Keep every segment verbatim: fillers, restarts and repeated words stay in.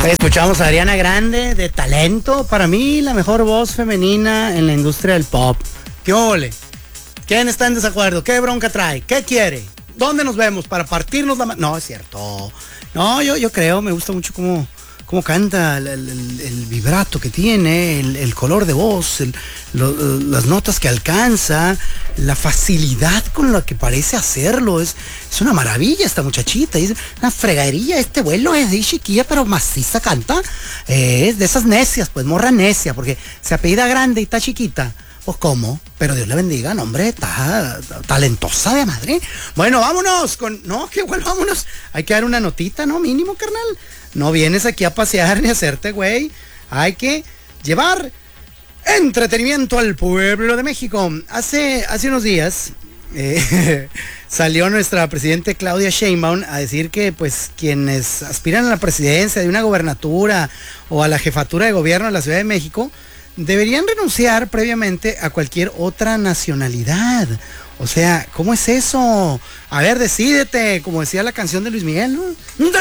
Escuchamos a Ariana Grande, de talento, para mí la mejor voz femenina en la industria del pop. ¿Qué ole? ¿Quién está en desacuerdo? ¿Qué bronca trae? ¿Qué quiere? ¿Dónde nos vemos? ¿Para partirnos la mano? No, es cierto. No, yo, yo creo, me gusta mucho cómo, cómo canta, el, el, el vibrato que tiene, el, el color de voz, el, lo, las notas que alcanza, la facilidad con la que parece hacerlo. Es, es una maravilla esta muchachita. Es una fregadería. Este vuelo es de chiquilla, pero maciza canta. Eh, es de esas necias, pues morra necia, porque se apellida Grande y está chiquita. Pues cómo, pero Dios le bendiga, no, hombre, está talentosa de madre. Bueno, vámonos con, no, que igual vámonos. Hay que dar una notita, ¿no? Mínimo, carnal. No vienes aquí a pasear ni a hacerte, güey. Hay que llevar entretenimiento al pueblo de México. Hace, hace unos días eh, salió nuestra presidente Claudia Sheinbaum a decir que, pues, quienes aspiran a la presidencia de una gobernatura o a la jefatura de gobierno de la Ciudad de México deberían renunciar previamente a cualquier otra nacionalidad. O sea, ¿cómo es eso? A ver, decídete, como decía la canción de Luis Miguel, ¿no?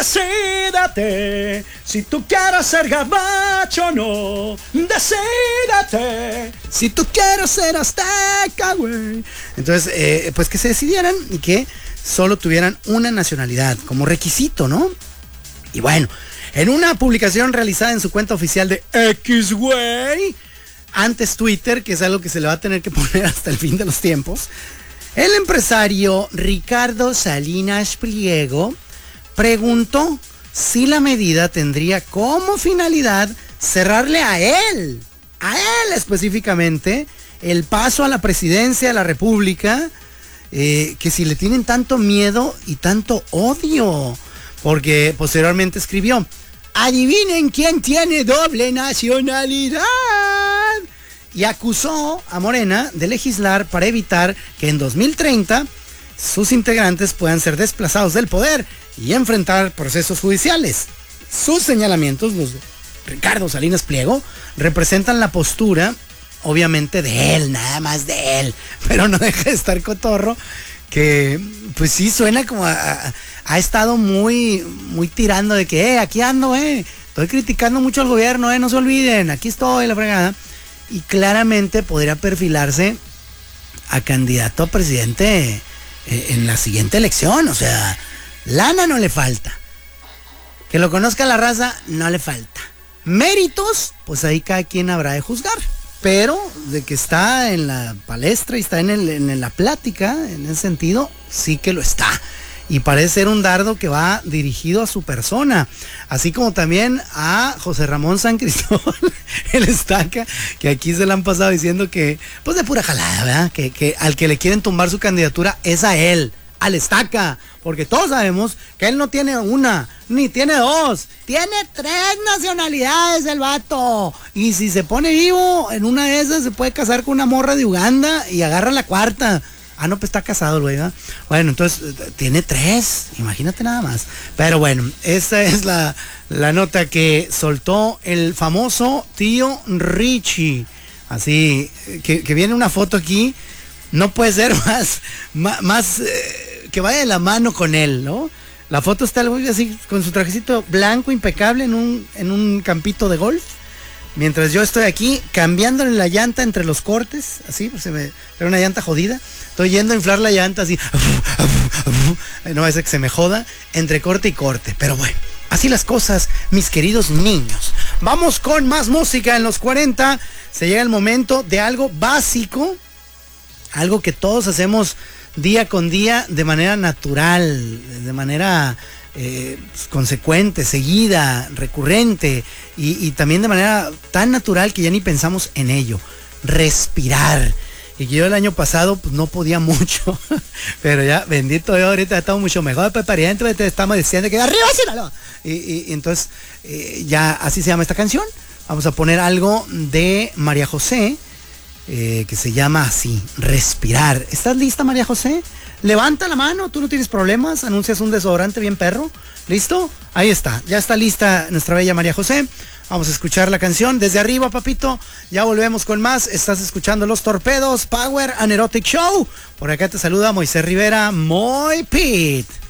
Decídete, si tú quieres ser gabacho o no. Decídete, si tú quieres ser azteca, güey. Entonces, eh, pues que se decidieran y que solo tuvieran una nacionalidad como requisito, ¿no? Y bueno, en una publicación realizada en su cuenta oficial de X, güey, antes Twitter, que es algo que se le va a tener que poner hasta el fin de los tiempos, el empresario Ricardo Salinas Pliego preguntó si la medida tendría como finalidad cerrarle a él, a él específicamente, el paso a la presidencia de la República, eh, que si le tienen tanto miedo y tanto odio, porque posteriormente escribió: adivinen quién tiene doble nacionalidad. Y acusó a Morena de legislar para evitar que en dos mil treinta sus integrantes puedan ser desplazados del poder y enfrentar procesos judiciales. Sus señalamientos, los de Ricardo Salinas Pliego, representan la postura, obviamente, de él, nada más de él, pero no deja de estar cotorro, que pues sí suena como a, a, ha estado muy, muy tirando de que, eh, aquí ando, eh, estoy criticando mucho al gobierno, eh, no se olviden, aquí estoy, la fregada. Y claramente podría perfilarse a candidato a presidente eh, en la siguiente elección. O sea, lana no le falta. Que lo conozca la raza, no le falta. Méritos, pues ahí cada quien habrá de juzgar. Pero de que está en la palestra y está en, el, en la plática, en ese sentido, sí que lo está. Y parece ser un dardo que va dirigido a su persona, así como también a José Ramón San Cristóbal, el Estaca, que aquí se le han pasado diciendo que, pues de pura jalada, ¿verdad? Que, que al que le quieren tumbar su candidatura es a él, al Estaca, porque todos sabemos que él no tiene una, ni tiene dos, tiene tres nacionalidades el vato, y si se pone vivo, en una de esas se puede casar con una morra de Uganda y agarra la cuarta. Ah, no, pues está casado el güey, ¿verdad? Bueno, entonces tiene tres, imagínate nada más. Pero bueno, esta es la, la nota que soltó el famoso tío Richie. Así, que, que viene una foto aquí, no puede ser más, más, más eh, que vaya de la mano con él, ¿no? La foto está el güey así, con su trajecito blanco impecable en un, en un campito de golf. Mientras yo estoy aquí cambiándole la llanta entre los cortes, así, pues se me era una llanta jodida. Estoy yendo a inflar la llanta así, no es que se me joda, entre corte y corte. Pero bueno, así las cosas, mis queridos niños. Vamos con más música en los cuarenta. Se llega el momento de algo básico, algo que todos hacemos día con día de manera natural, de manera eh, consecuente, seguida, recurrente y, y también de manera tan natural que ya ni pensamos en ello: respirar. Y que yo el año pasado pues no podía mucho, pero ya, bendito Dios, ahorita estamos mucho mejor, pues pariente, te estamos diciendo que arriba, Sinaloa. Y, y, y entonces eh, ya así se llama esta canción. Vamos a poner algo de María José, eh, que se llama así, Respirar. ¿Estás lista, María José? Levanta la mano, tú no tienes problemas, anuncias un desodorante bien perro. ¿Listo? Ahí está, ya está lista nuestra bella María José. Vamos a escuchar la canción desde arriba, papito. Ya volvemos con más. Estás escuchando Los Torpedos, Power and Erotic Show. Por acá te saluda Moisés Rivera, Moy Pit.